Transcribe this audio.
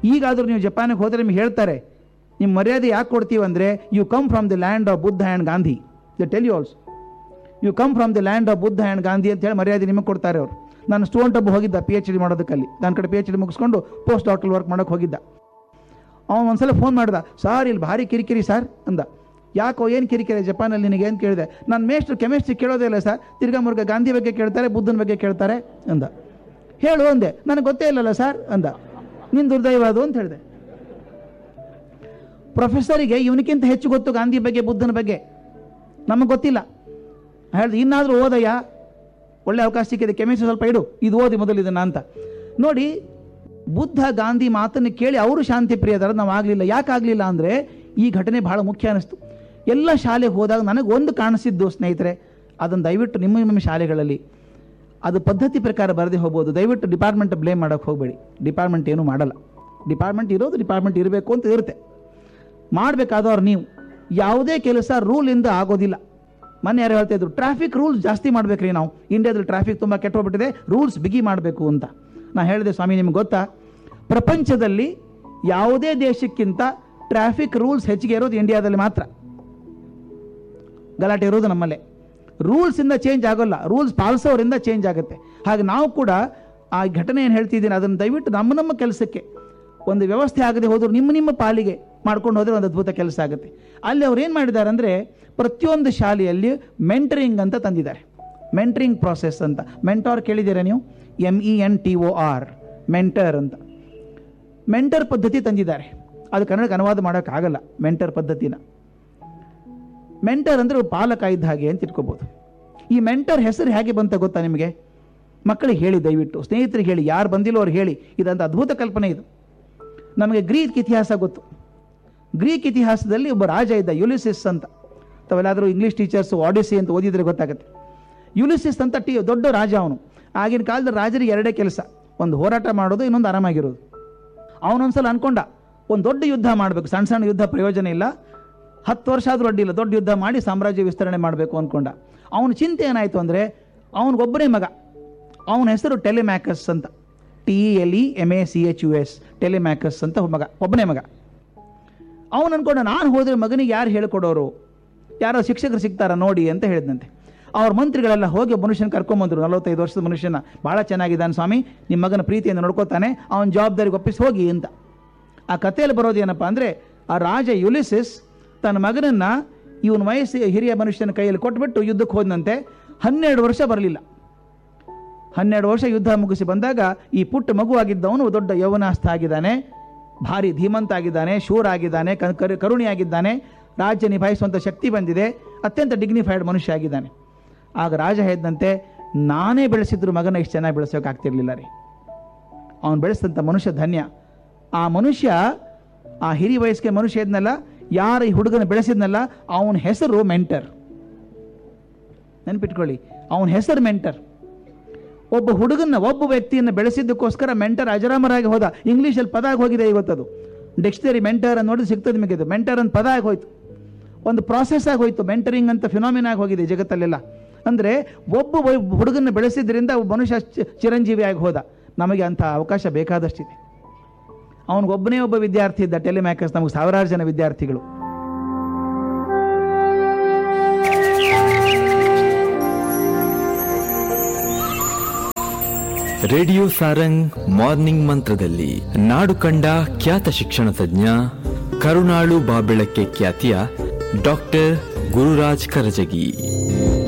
ಈಗಾದರೂ ನೀವು ಜಪಾನಿಗೆ ಹೋದರೆ ನಿಮ್ಗೆ ಹೇಳ್ತಾರೆ, ನಿಮ್ಮ ಮರ್ಯಾದೆ ಯಾಕೆ ಕೊಡ್ತೀವಿ ಅಂದರೆ, you come from the land of Buddha and Gandhi. They tell you also, you come from the land of Buddha and Gandhi ಅಂತ ಹೇಳಿ ಮರ್ಯಾದೆ ನಿಮಗೆ ಕೊಡ್ತಾರೆ ಅವರು. ನಾನು ಸ್ಟೂಡೆಂಟ್ ಒಬ್ಬ ಹೋಗಿದ್ದ PhD ಮಾಡೋದಕ್ಕಲ್ಲಿ, ನನ್ನ ಕಡೆ PhD ಮುಗಿಸ್ಕೊಂಡು ಪೋಸ್ಟ್ ಡಾಕ್ಟರ್ ವರ್ಕ್ ಮಾಡೋಕ್ಕೆ ಹೋಗಿದ್ದ. ಅವನು ಒಂದ್ಸಲ ಫೋನ್ ಮಾಡ್ದ, ಸಾರ್ ಇಲ್ಲಿ ಭಾರಿ ಕಿರಿಕಿರಿ ಸರ್ ಅಂದ. ಯಾಕೋ ಏನು ಕಿರಿಕಿರಿ ಜಪಾನಲ್ಲಿ ನಿನಗೆ ಏನು ಕೇಳಿದೆ? ನಾನು ಮೇಷ್ಟ್ರು ಕೆಮಿಸ್ಟ್ರಿ ಕೇಳೋದೇ ಇಲ್ಲ ಸರ್, ತಿರ್ಗಾ ಮುರ್ಗ ಗಾಂಧಿ ಬಗ್ಗೆ ಕೇಳ್ತಾರೆ, ಬುದ್ಧನ ಬಗ್ಗೆ ಕೇಳ್ತಾರೆ ಅಂದ. ಹೇಳು ಅಂದೆ. ನನಗೆ ಗೊತ್ತೇ ಇಲ್ಲಲ್ಲ ಸರ್ ಅಂದ. ನಿನ್ನ ದುರ್ದೈವ ಅದು ಅಂತ ಹೇಳಿದೆ. ಪ್ರೊಫೆಸರಿಗೆ ಇವನಿಗಿಂತ ಹೆಚ್ಚು ಗೊತ್ತು ಗಾಂಧಿ ಬಗ್ಗೆ, ಬುದ್ಧನ ಬಗ್ಗೆ, ನಮಗೆ ಗೊತ್ತಿಲ್ಲ. ಹೇಳಿದೆ, ಇನ್ನಾದರೂ ಓದಯ್ಯ, ಒಳ್ಳೆ ಅವಕಾಶ ಸಿಕ್ಕಿದೆ, ಕೆಮಿಸ್ಟ್ರಿ ಸ್ವಲ್ಪ ಇಡು, ಇದು ಓದಿ ಮೊದಲು ಇದನ್ನು ಅಂತ. ನೋಡಿ, ಬುದ್ಧ ಗಾಂಧಿ ಮಾತನ್ನು ಕೇಳಿ ಅವರು ಶಾಂತಿ ಪ್ರಿಯದಾರ, ನಾವು ಆಗಲಿಲ್ಲ. ಯಾಕೆ ಆಗಲಿಲ್ಲ ಅಂದರೆ ಈ ಘಟನೆ ಬಹಳ ಮುಖ್ಯ ಅನ್ನಿಸ್ತು. ಎಲ್ಲ ಶಾಲೆಗೆ ಹೋದಾಗ ನನಗೆ ಒಂದು ಕಾಣಿಸಿದ್ದು ಸ್ನೇಹಿತರೆ, ಅದನ್ನು ದಯವಿಟ್ಟು ನಿಮ್ಮ ಶಾಲೆಗಳಲ್ಲಿ ಅದು ಪದ್ಧತಿ ಪ್ರಕಾರ ಬರದೇ ಹೋಗ್ಬೋದು. ದಯವಿಟ್ಟು ಡಿಪಾರ್ಟ್ಮೆಂಟ್ ಬ್ಲೇಮ್ ಮಾಡೋಕ್ಕೆ ಹೋಗಬೇಡಿ. ಡಿಪಾರ್ಟ್ಮೆಂಟ್ ಏನೂ ಮಾಡಲ್ಲ. ಡಿಪಾರ್ಟ್ಮೆಂಟ್ ಇರೋದು ಡಿಪಾರ್ಟ್ಮೆಂಟ್ ಇರಬೇಕು ಅಂತ ಇರುತ್ತೆ. ಮಾಡಬೇಕಾದವ್ರು ನೀವು. ಯಾವುದೇ ಕೆಲಸ ರೂಲಿಂದ ಆಗೋದಿಲ್ಲ. ಮೊನ್ನೆ ಯಾರು ಹೇಳ್ತಾ ಇದ್ರು, ಟ್ರಾಫಿಕ್ ರೂಲ್ಸ್ ಜಾಸ್ತಿ ಮಾಡಬೇಕ್ರಿ ನಾವು, ಇಂಡಿಯಾದಲ್ಲಿ ಟ್ರಾಫಿಕ್ ತುಂಬ ಕೆಟ್ಟೋಗ್ಬಿಟ್ಟಿದೆ, ರೂಲ್ಸ್ ಬಿಗಿ ಮಾಡಬೇಕು ಅಂತ. ನಾನು ಹೇಳಿದೆ, ಸ್ವಾಮಿ ನಿಮ್ಗೆ ಗೊತ್ತಾ, ಪ್ರಪಂಚದಲ್ಲಿ ಯಾವುದೇ ದೇಶಕ್ಕಿಂತ ಟ್ರಾಫಿಕ್ ರೂಲ್ಸ್ ಹೆಚ್ಚಿಗೆ ಇರೋದು ಇಂಡಿಯಾದಲ್ಲಿ ಮಾತ್ರ. ಗಲಾಟೆ ಇರೋದು ನಮ್ಮಲ್ಲೇ. ರೂಲ್ಸಿಂದ ಚೇಂಜ್ ಆಗೋಲ್ಲ, ರೂಲ್ಸ್ ಪಾಲಿಸೋರಿಂದ ಚೇಂಜ್ ಆಗುತ್ತೆ. ಹಾಗೆ ನಾವು ಕೂಡ ಆ ಘಟನೆ ಏನು ಹೇಳ್ತಿದ್ದೀನಿ ಅದನ್ನು ದಯವಿಟ್ಟು ನಮ್ಮ ಕೆಲಸಕ್ಕೆ ಒಂದು ವ್ಯವಸ್ಥೆ ಆಗದೆ ಹೋದರೂ ನಿಮ್ಮ ಪಾಲಿಗೆ ಮಾಡ್ಕೊಂಡು ಹೋದರೆ ಒಂದು ಅದ್ಭುತ ಕೆಲಸ ಆಗುತ್ತೆ. ಅಲ್ಲಿ ಅವ್ರು ಏನು ಮಾಡಿದ್ದಾರೆ ಅಂದರೆ, ಪ್ರತಿಯೊಂದು ಶಾಲೆಯಲ್ಲಿ ಮೆಂಟರಿಂಗ್ ಅಂತ ತಂದಿದ್ದಾರೆ. ಮೆಂಟರಿಂಗ್ ಪ್ರಾಸೆಸ್ ಅಂತ. ಮೆಂಟಾರ್ ಕೇಳಿದ್ದೀರಾ ನೀವು? MENTOR, ಮೆಂಟರ್ ಅಂತ. ಮೆಂಟರ್ ಪದ್ಧತಿ ತಂದಿದ್ದಾರೆ. ಅದು ಕನ್ನಡಕ್ಕೆ ಅನುವಾದ ಮಾಡೋಕ್ಕಾಗಲ್ಲ ಮೆಂಟರ್ ಪದ್ಧತಿನ. ಮೆಂಟರ್ ಅಂದರೆ ಪಾಲಕ ಇದ್ದ ಹಾಗೆ ಅಂತ ಇಟ್ಕೋಬೋದು. ಈ ಮೆಂಟರ್ ಹೆಸರು ಹೇಗೆ ಬಂತ ಗೊತ್ತಾ ನಿಮಗೆ? ಮಕ್ಕಳಿಗೆ ಹೇಳಿ, ದಯವಿಟ್ಟು ಸ್ನೇಹಿತರಿಗೆ ಹೇಳಿ, ಯಾರು ಬಂದಿಲ್ಲೋ ಅವ್ರು ಹೇಳಿ. ಇದಂತ ಅದ್ಭುತ ಕಲ್ಪನೆ ಇದು. ನಮಗೆ ಗ್ರೀಕ್ ಇತಿಹಾಸ ಗೊತ್ತು. ಗ್ರೀಕ್ ಇತಿಹಾಸದಲ್ಲಿ ಒಬ್ಬ ರಾಜ ಇದ್ದ, ಯುಲಿಸಿಸ್ ಅಂತ. ತಾವೆಲ್ಲಾದರೂ ಇಂಗ್ಲೀಷ್ ಟೀಚರ್ಸು ಆಡಿಸಿ ಅಂತ ಓದಿದರೆ ಗೊತ್ತಾಗುತ್ತೆ. ಯುಲಿಸಿಸ್ ಅಂತ ದೊಡ್ಡ ರಾಜ ಅವನು. ಆಗಿನ ಕಾಲದಲ್ಲಿ ರಾಜರಿಗೆ ಎರಡೇ ಕೆಲಸ, ಒಂದು ಹೋರಾಟ ಮಾಡೋದು, ಇನ್ನೊಂದು ಆರಾಮಾಗಿರೋದು. ಅವನೊಂದ್ಸಲ ಅನ್ಕೊಂಡ, ಒಂದು ದೊಡ್ಡ ಯುದ್ಧ ಮಾಡಬೇಕು. ಸಣ್ಣ ಸಣ್ಣ ಯುದ್ಧ ಪ್ರಯೋಜನ ಇಲ್ಲ, 10 ವರ್ಷ ಆದರೂ ಅಡ್ಡಿಲ್ಲ, ದೊಡ್ಡ ಯುದ್ಧ ಮಾಡಿ ಸಾಮ್ರಾಜ್ಯ ವಿಸ್ತರಣೆ ಮಾಡಬೇಕು ಅಂದ್ಕೊಂಡ. ಅವನ ಚಿಂತೆ ಏನಾಯಿತು ಅಂದರೆ, ಅವನಿಗೊಬ್ಬನೇ ಮಗ, ಅವನ ಹೆಸರು ಟೆಲಿಮ್ಯಾಕಸ್ ಅಂತ. TELEMACHUS, ಟೆಲಿಮ್ಯಾಕಸ್ ಅಂತ ಮಗ, ಒಬ್ಬನೇ ಮಗ. ಅವನು ಅನ್ಕೊಂಡ, ನಾನು ಹೋದರೆ ಮಗನಿಗೆ ಯಾರು ಹೇಳ್ಕೊಡೋರು, ಯಾರೋ ಶಿಕ್ಷಕರು ಸಿಗ್ತಾರ ನೋಡಿ ಅಂತ ಹೇಳಿದಂತೆ. ಅವ್ರ ಮಂತ್ರಿಗಳೆಲ್ಲ ಹೋಗಿ ಮನುಷ್ಯನ ಕರ್ಕೊಂಬಂದರು. 45 ವರ್ಷದ ಮನುಷ್ಯನ, ಭಾಳ ಚೆನ್ನಾಗಿದ್ದಾನೆ ಸ್ವಾಮಿ, ನಿಮ್ಮ ಮಗನ ಪ್ರೀತಿಯನ್ನು ನೋಡ್ಕೋತಾನೆ, ಅವನ ಜವಾಬ್ದಾರಿಗೆ ಒಪ್ಪಿಸಿ ಹೋಗಿ ಅಂತ. ಆ ಕಥೆಯಲ್ಲಿ ಬರೋದೇನಪ್ಪ ಅಂದರೆ, ಆ ರಾಜ ಯುಲಿಸಿಸ್ ತನ್ನ ಮಗನನ್ನು ಇವನ ವಯಸ್ಸು ಹಿರಿಯ ಮನುಷ್ಯನ ಕೈಯಲ್ಲಿ ಕೊಟ್ಬಿಟ್ಟು ಯುದ್ಧಕ್ಕೆ ಹೋದಂತೆ. 12 ವರ್ಷ ಬರಲಿಲ್ಲ. 12 ವರ್ಷ ಯುದ್ಧ ಮುಗಿಸಿ ಬಂದಾಗ ಈ ಪುಟ್ಟ ಮಗುವಾಗಿದ್ದವನು ದೊಡ್ಡ ಯೌವನಾಸ್ಥ ಆಗಿದ್ದಾನೆ, ಭಾರಿ ಧೀಮಂತ ಆಗಿದ್ದಾನೆ, ಶೂರ ಆಗಿದ್ದಾನೆ, ಕರುಣಿಯಾಗಿದ್ದಾನೆ, ರಾಜ್ಯ ನಿಭಾಯಿಸುವಂಥ ಶಕ್ತಿ ಬಂದಿದೆ, ಅತ್ಯಂತ ಡಿಗ್ನಿಫೈಡ್ ಮನುಷ್ಯ ಆಗಿದ್ದಾನೆ. ಆಗ ರಾಜ ಹೇಳಿದಂತೆ, ನಾನೇ ಬೆಳೆಸಿದ್ರು ಮಗನ ಇಷ್ಟು ಚೆನ್ನಾಗಿ ಬೆಳೆಸೋಕ್ಕಾಗ್ತಿರ್ಲಿಲ್ಲ ರೀ. ಅವನು ಬೆಳೆಸಿದಂಥ ಮನುಷ್ಯ ಧನ್ಯ. ಆ ಮನುಷ್ಯ, ಆ ಹಿರಿಯ ವಯಸ್ಸಿಗೆ ಮನುಷ್ಯ ಇದ್ನಲ್ಲ, ಯಾರು ಈ ಹುಡುಗನ ಬೆಳೆಸಿದ್ನಲ್ಲ, ಅವನ ಹೆಸರು ಮೆಂಟರ್. ನೆನಪಿಟ್ಕೊಳ್ಳಿ, ಅವನ ಹೆಸರು ಮೆಂಟರ್. ಒಬ್ಬ ಹುಡುಗನ, ಒಬ್ಬ ವ್ಯಕ್ತಿಯನ್ನು ಬೆಳೆಸಿದ್ದಕ್ಕೋಸ್ಕರ ಮೆಂಟರ್ ಅಜರಾಮರಾಗಿ ಹೋದ. ಇಂಗ್ಲೀಷಲ್ಲಿ ಪದ ಆಗಿ ಹೋಗಿದೆ ಇವತ್ತದು. ಡಿಕ್ಷನರಿ ಮೆಂಟರ್ ಅಂತ ನೋಡಿ ಸಿಗ್ತದೆ ನಿಮಗೆ. ಇದು ಮೆಂಟರ್ ಅಂತ ಪದ ಆಗಿ ಹೋಯ್ತು, ಒಂದು ಪ್ರಾಸೆಸ್ ಆಗಿ ಹೋಯ್ತು. ಮೆಂಟರಿಂಗ್ ಅಂತ ಫಿನಾಮಿನಾ ಆಗಿ ಹೋಗಿದೆ ಜಗತ್ತಲ್ಲೆಲ್ಲ. ಅಂದರೆ ಒಬ್ಬ ಹುಡುಗನ ಬೆಳೆಸಿದ್ರಿಂದ ಒಬ್ಬ ಮನುಷ್ಯ ಚಿರಂಜೀವಿ ಆಗಿ ಹೋದ. ನಮಗೆ ಅಂಥ ಅವಕಾಶ ಬೇಕಾದಷ್ಟಿದೆ. ಅವನಿಗೊಬ್ಬನೇ ಒಬ್ಬ ವಿದ್ಯಾರ್ಥಿ ಇದ್ದ, ಟೆಲಿಮ್ಯಾಕಸ್. ನಮಗೆ ಸಾವಿರಾರು ಜನ ವಿದ್ಯಾರ್ಥಿಗಳು. ರೇಡಿಯೋ ಸಾರಂಗ್ ಮಾರ್ನಿಂಗ್ ಮಂತ್ರದಲ್ಲಿ ನಾಡು ಕಂಡ ಖ್ಯಾತ ಶಿಕ್ಷಣ ತಜ್ಞ, ಕರುಣಾಳು ಬಾಬೆಳಕ್ಕೆ ಖ್ಯಾತಿಯ ಡಾಕ್ಟರ್ ಗುರುರಾಜ್ ಕರಜಗಿ